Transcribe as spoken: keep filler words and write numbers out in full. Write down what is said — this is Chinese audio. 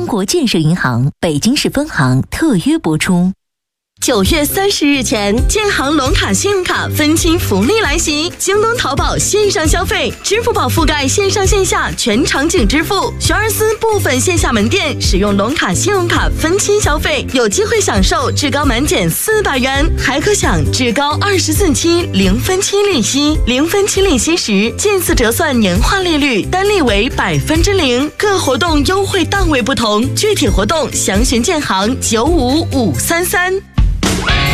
中国建设银行北京市分行特约播出。 九月三十日前，建行龙卡信用卡分期福利来袭！京东、淘宝线上消费，支付宝覆盖线上线下全场景支付。学而思部分线下门店使用龙卡信用卡分期消费，有机会享受至高满减四百元，还可享至高二十四期零分期利息。零分期利息时，近似折算年化利率单利为百分之零。各活动优惠档位不同，具体活动详询建行九五五三三。